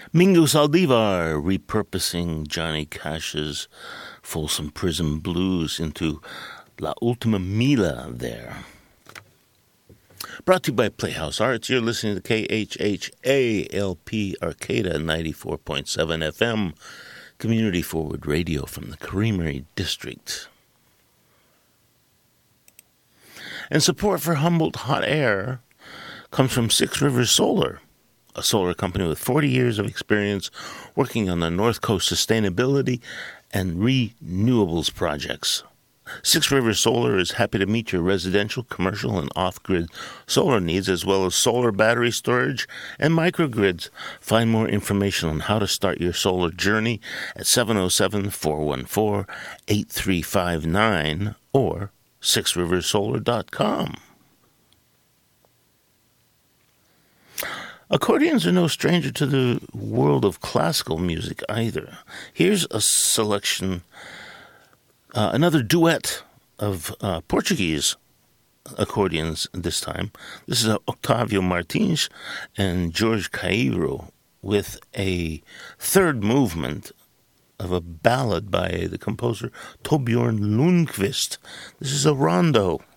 Mingo Saldivar repurposing Johnny Cash's Folsom Prison Blues into La Ultima Mila there. Brought to you by Playhouse Arts. You're listening to KHHALP Arcata 94.7 FM, community forward radio from the Creamery District. And support for Humboldt Hot Air comes from Six Rivers Solar, a solar company with 40 years of experience working on the North Coast sustainability and renewables projects. Six Rivers Solar is happy to meet your residential, commercial, and off-grid solar needs, as well as solar battery storage and microgrids. Find more information on how to start your solar journey at 707-414-8359 or sixriversolar.com. Accordions are no stranger to the world of classical music either. Here's a selection, another duet of Portuguese accordions this time. This is Octavio Martins and Jorge Cairo with a third movement of a ballad by the composer Torbjörn Lundqvist. This is a rondo.